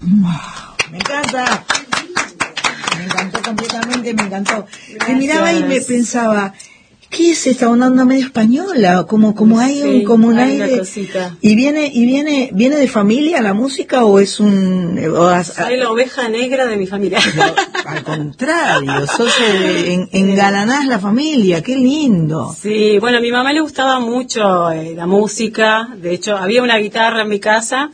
Me encanta. Me encantó completamente, me encantó. Me miraba y me pensaba, ¿qué es esta onda medio española? Como hay un aire. ¿Y viene de familia la música o es un...? Soy la oveja negra de mi familia. No, al contrario, engalanás la familia, qué lindo. Sí, bueno, a mi mamá le gustaba mucho la música. De hecho, había una guitarra en mi casa.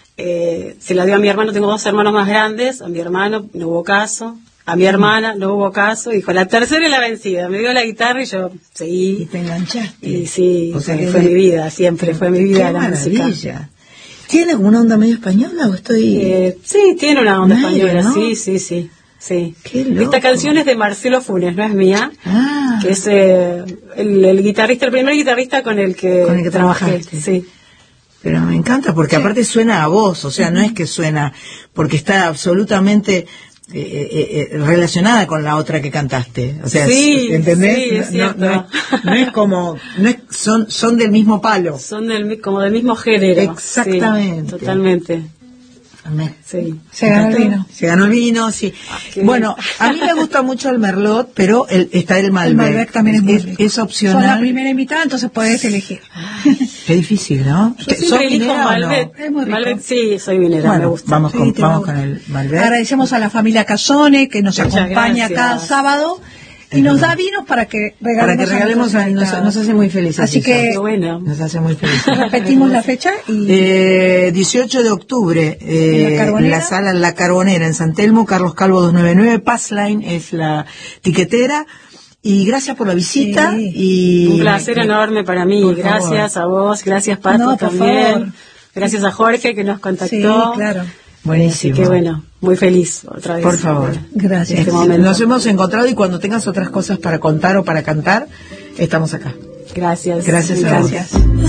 Se la dio a mi hermano, tengo 2 hermanos más grandes. A mi hermano no hubo caso. A mi hermana no hubo caso, dijo, la tercera es la vencida. Me dio la guitarra y yo seguí. Y te enganchaste. Y sí, o sea, fue mi vida, siempre fue mi vida la música. ¿Tiene alguna onda medio española o estoy...? Sí, tiene una onda española, ¿no? Sí. Qué loco. Esta canción es de Marcelo Funes, no es mía. Que es el guitarrista, el primer guitarrista con el que trabajaste. Sí. Pero me encanta porque aparte suena a vos, o sea, no es que suena porque está absolutamente... relacionada con la otra que cantaste, o sea, ¿entendés? Sí, es cierto. No es como, son del mismo palo, son como del mismo género. Exactamente, sí, totalmente. Sí. Se ganó el vino, sí. Bueno, a mí me gusta mucho el Merlot, pero está el Malbec. El Malbec también es muy rico. Es opcional. Sos la primera invitada, entonces podés elegir. Qué difícil, ¿no? Yo siempre elijo Malbec. Es muy rico. Malbec, sí, soy vinera, me gusta. Vamos con el Malbec. Agradecemos a la familia Casone que nos acompaña cada sábado. Y nos da vinos para que regalemos nos hace muy felices. Así que nos hace muy felices. Repetimos la fecha y 18 de octubre en la sala La Carbonera en San Telmo, Carlos Calvo 299, Passline es la tiquetera. Y gracias por la visita. Y un placer enorme para mí. Gracias a vos, gracias Pato también. Gracias a Jorge que nos contactó. Sí, claro. Buenísimo. Así que bueno, muy feliz otra vez. Por favor. Gracias. Nos hemos encontrado y cuando tengas otras cosas para contar o para cantar, estamos acá. Gracias. Gracias a vos.